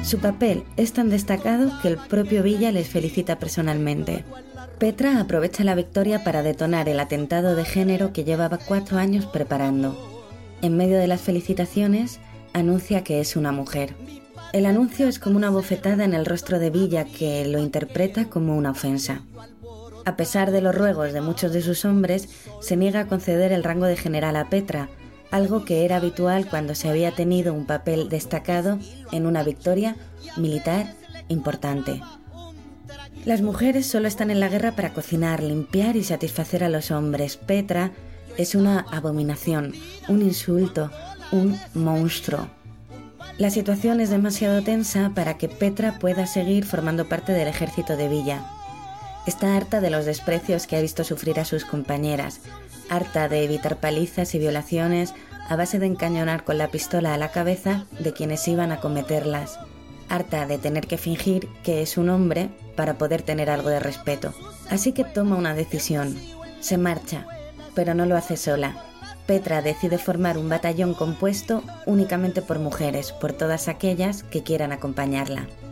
Su papel es tan destacado que el propio Villa les felicita personalmente. Petra aprovecha la victoria para detonar el atentado de género que llevaba 4 años preparando. En medio de las felicitaciones, anuncia que es una mujer. El anuncio es como una bofetada en el rostro de Villa, que lo interpreta como una ofensa. A pesar de los ruegos de muchos de sus hombres, se niega a conceder el rango de general a Petra, algo que era habitual cuando se había tenido un papel destacado en una victoria militar importante. Las mujeres solo están en la guerra para cocinar, limpiar y satisfacer a los hombres. Petra es una abominación, un insulto, un monstruo. La situación es demasiado tensa para que Petra pueda seguir formando parte del ejército de Villa. Está harta de los desprecios que ha visto sufrir a sus compañeras, harta de evitar palizas y violaciones a base de encañonar con la pistola a la cabeza de quienes iban a cometerlas, harta de tener que fingir que es un hombre para poder tener algo de respeto. Así que toma una decisión, se marcha, pero no lo hace sola. Petra decide formar un batallón compuesto únicamente por mujeres, por todas aquellas que quieran acompañarla.